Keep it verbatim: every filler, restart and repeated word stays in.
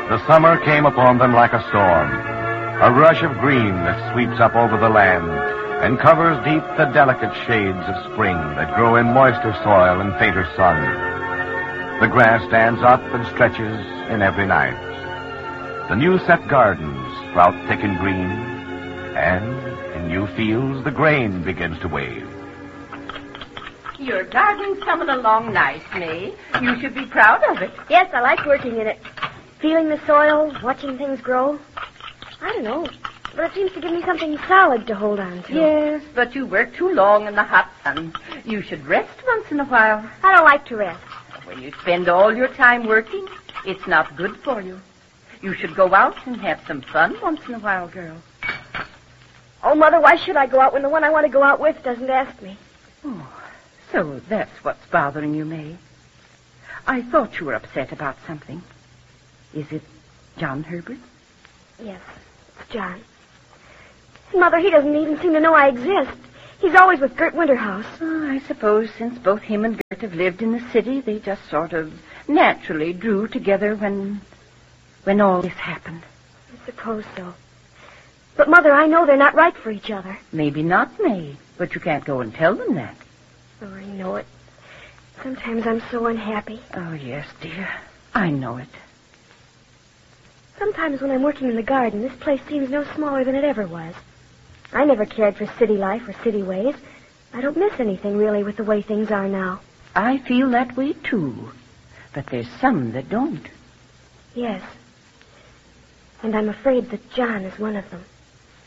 The summer came upon them like a storm, a rush of green that sweeps up over the land and covers deep the delicate shades of spring that grow in moister soil and fainter sun. The grass stands up and stretches in every night. The new-set gardens sprout thick and green, and in new fields the grain begins to wave. Your garden's coming along nice, May. You should be proud of it. Yes, I like working in it. Feeling the soil, watching things grow. I don't know, but it seems to give me something solid to hold on to. Yes, but you work too long in the hot sun. You should rest once in a while. I don't like to rest. When you spend all your time working, it's not good for you. You should go out and have some fun once in a while, girl. Oh, Mother, why should I go out when the one I want to go out with doesn't ask me? Oh, so that's what's bothering you, May. I thought you were upset about something. Is it John Herbert? Yes, it's John. Mother, he doesn't even seem to know I exist. He's always with Gert Winterhouse. Oh, I suppose since both him and Gert have lived in the city, they just sort of naturally drew together when... when all this happened. I suppose so. But, Mother, I know they're not right for each other. Maybe not, May, but you can't go and tell them that. Oh, I know it. Sometimes I'm so unhappy. Oh, yes, dear. I know it. Sometimes when I'm working in the garden, this place seems no smaller than it ever was. I never cared for city life or city ways. I don't miss anything, really, with the way things are now. I feel that way, too. But there's some that don't. Yes. And I'm afraid that John is one of them.